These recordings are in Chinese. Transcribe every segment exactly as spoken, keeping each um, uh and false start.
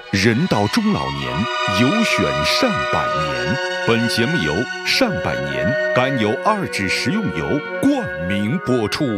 人到中老年，有选善百年。本节目由善百年甘油二酯食用油冠名播出。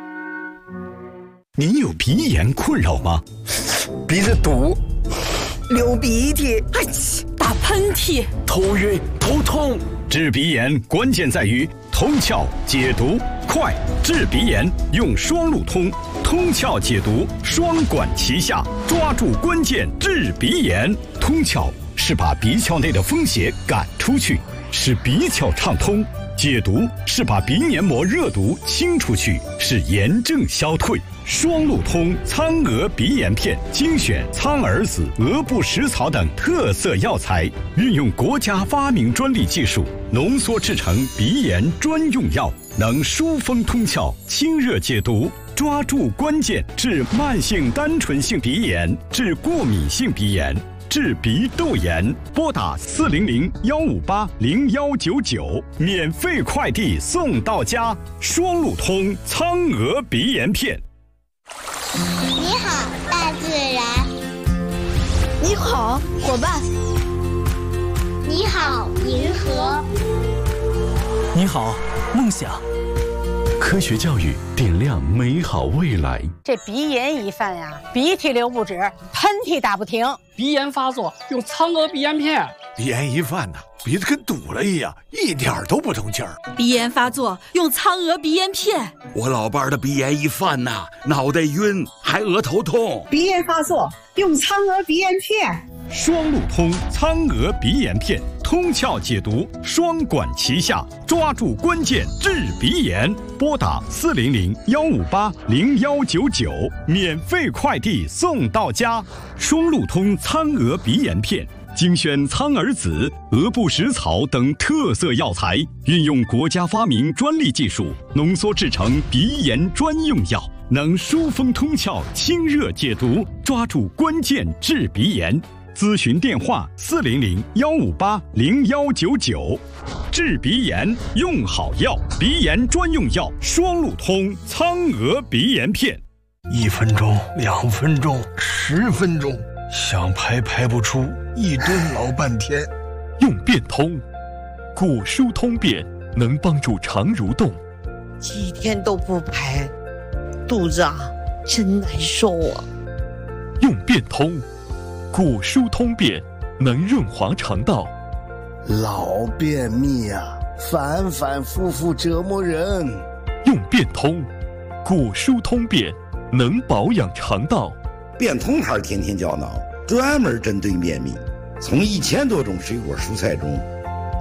您有鼻炎困扰吗？ 鼻子堵，流鼻涕， 哎嚏，打喷嚏， 头晕头痛。 治鼻炎关键在于通窍解毒快，治鼻炎用双路通，通窍解毒双管齐下，抓住关键治鼻炎。通窍是把鼻窍内的风邪赶出去，使鼻窍畅通；解毒是把鼻黏膜热毒清出去，使炎症消退。双路通苍蛾鼻炎片精选苍耳子、鹅不食草等特色药材，运用国家发明专利技术浓缩制成鼻炎专用药，能疏风通窍、清热解毒，抓住关键治慢性单纯性鼻炎、治过敏性鼻炎、治鼻窦炎。拨打四零零幺五八零幺九九，免费快递送到家。双路通苍蛾鼻炎片。 你好，大自然。 你好，伙伴。 你好，银河。 你好，梦想。 科学教育点亮美好未来。 这鼻炎一犯呀，鼻涕流不止，喷嚏打不停。 鼻炎发作用苍蛾鼻炎片。 鼻炎一犯呢，鼻子跟堵了一样，一点都不通气儿。 鼻炎发作用苍蛾鼻炎片。 我老伴儿的鼻炎一犯呐，脑袋晕，还额头痛。 鼻炎发作用苍蛾鼻炎片。 双路通苍蛾鼻炎片，通窍解毒，双管齐下，抓住关键治鼻炎。拨打四零零幺五八零幺九九，免费快递送到家。双路通苍蛾鼻炎片精选苍耳子、鹅不食草等特色药材，运用国家发明专利技术浓缩制成鼻炎专用药，能疏风通窍、清热解毒，抓住关键治鼻炎。咨询电话四零零幺五八零幺九九，治鼻炎用好药，鼻炎专用药双路通苍蛾鼻炎片。 一分钟、两分钟、十分钟，想排排不出，一蹲老半天。 用变通，骨疏通便能帮助肠蠕动。 几天都不排，肚子啊真难受啊。 用变通。骨疏通便能润滑肠道。 老便秘啊，反反复复折磨人。 用变通，骨疏通便能保养肠道。 变通牌天天胶囊专门针对便秘，从一千多种水果蔬菜中